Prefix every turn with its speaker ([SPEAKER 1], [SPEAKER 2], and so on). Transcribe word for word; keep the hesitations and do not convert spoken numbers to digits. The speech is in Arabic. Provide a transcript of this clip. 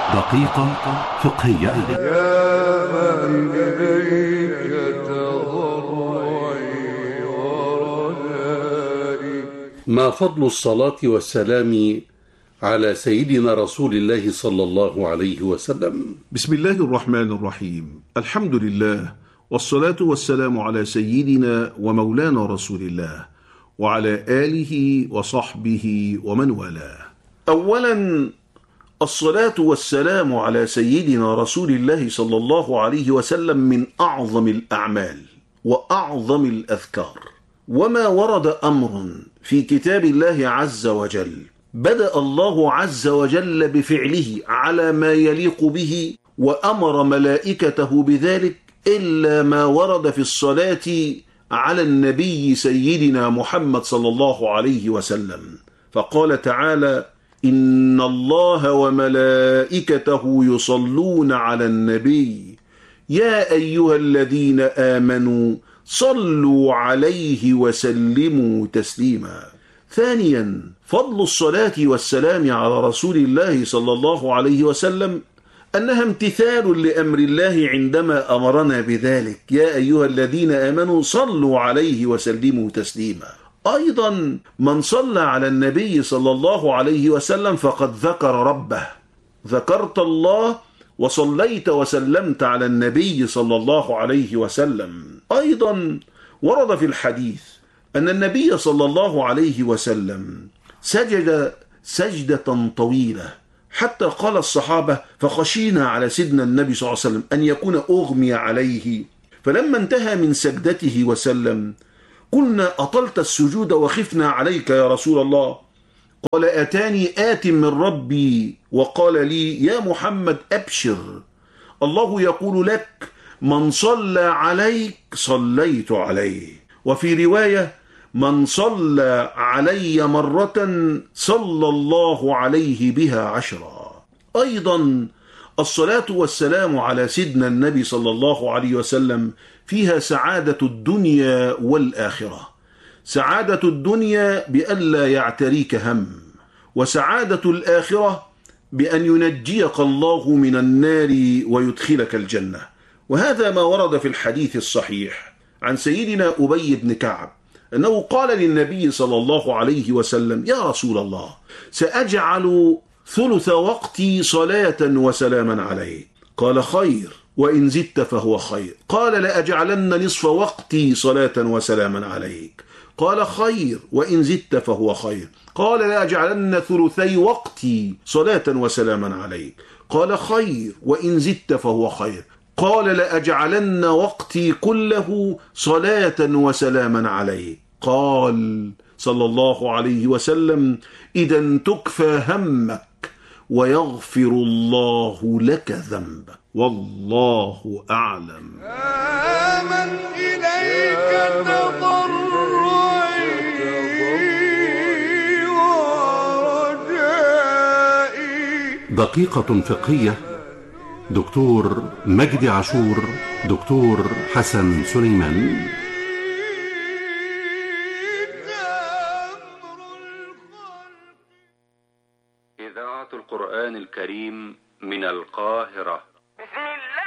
[SPEAKER 1] دقيقة فقهية.
[SPEAKER 2] يا من إليك تضرعي ورجائي.
[SPEAKER 3] ما فضل الصلاة والسلام على سيدنا رسول الله صلى الله عليه وسلم؟
[SPEAKER 4] بسم الله الرحمن الرحيم. الحمد لله، والصلاة والسلام على سيدنا ومولانا رسول الله وعلى آله وصحبه ومن والاه. أولا، الصلاة والسلام على سيدنا رسول الله صلى الله عليه وسلم من أعظم الأعمال وأعظم الأذكار، وما ورد أمر في كتاب الله عز وجل بدأ الله عز وجل بفعله على ما يليق به وأمر ملائكته بذلك إلا ما ورد في الصلاة على النبي سيدنا محمد صلى الله عليه وسلم، فقال تعالى: إن الله وملائكته يصلون على النبي يا أيها الذين آمنوا صلوا عليه وسلموا تسليما. ثانيا، فضل الصلاة والسلام على رسول الله صلى الله عليه وسلم أنها امتثال لأمر الله عندما أمرنا بذلك: يا أيها الذين آمنوا صلوا عليه وسلموا تسليما. أيضا من صلى على النبي صلى الله عليه وسلم فقد ذكر ربه، ذكرت الله وصليت وسلمت على النبي صلى الله عليه وسلم. أيضا ورد في الحديث أن النبي صلى الله عليه وسلم سجد سجدة طويلة حتى قال الصحابة: فخشينا على سيدنا النبي صلى الله عليه وسلم أن يكون أغمي عليه، فلما انتهى من سجدته وسلم قلنا: أطلت السجود وخفنا عليك يا رسول الله. قال: أتاني آت من ربي وقال لي: يا محمد أبشر، الله يقول لك: من صلى عليك صليت عليه. وفي رواية: من صلى علي مرة صلى الله عليه بها عشرا. أيضا الصلاة والسلام على سيدنا النبي صلى الله عليه وسلم فيها سعادة الدنيا والآخرة. سعادة الدنيا بألا يعتريك هم، وسعادة الآخرة بأن ينجيك الله من النار ويدخلك الجنة. وهذا ما ورد في الحديث الصحيح عن سيدنا أبي بن كعب أنه قال للنبي صلى الله عليه وسلم: يا رسول الله، سأجعل ثلث وقتي صلاة وسلاما عليك. قال: خير، وإن زدت فهو خير. قال: لأجعلن نصف وقتي صلاة وسلاما عليك. قال: خير، وإن زدت فهو خير. قال: لأجعلن ثلثي وقتي صلاة وسلاما عليك. قال: خير، وإن زدت فهو خير. قال: لأجعلن وقتي كله صلاة وسلاما عليك. قال صلى الله عليه وسلم: إذا تكفى همك ويغفر الله لك ذنبك، والله أعلم.
[SPEAKER 2] آمن إليك تضرعي ورجائي.
[SPEAKER 1] دقيقة فقهية. دكتور مجدي عاشور، دكتور حسن سليمان.
[SPEAKER 5] إذاعة القرآن الكريم من القاهرة.